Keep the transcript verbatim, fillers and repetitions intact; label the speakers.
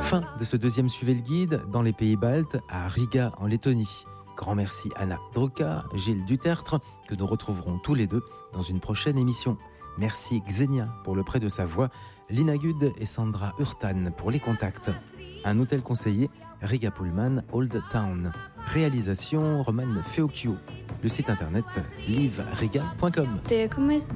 Speaker 1: Fin de ce deuxième Suivez le guide dans les pays baltes, à Riga en Lettonie. Grand merci Anna Druka, Gilles Dutertre, que nous retrouverons tous les deux dans une prochaine émission. Merci Xenia pour le prêt de sa voix, Lina Gud et Sandra Hurtan pour les contacts. Un hôtel conseillé, Riga Pullman Old Town. Réalisation Roman Feocchio. Le site internet live riga point com.